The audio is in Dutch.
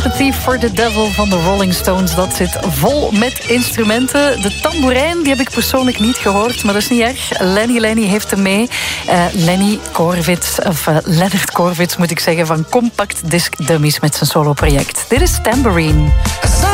Sympathy for the Devil van de Rolling Stones. Dat zit vol met instrumenten. De tamboerijn die heb ik persoonlijk niet gehoord, maar dat is niet erg. Lenny heeft hem mee. Lenny Korvits, of Leonard Korvits moet ik zeggen, van Compact Disc Dummies met zijn solo-project. Dit is Tambourine.